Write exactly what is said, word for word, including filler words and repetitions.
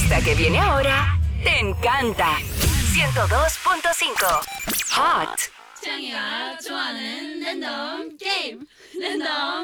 Esta que viene ahora te encanta. ciento dos punto cinco Hot. 창이가 좋아하는 랜덤 게임 랜덤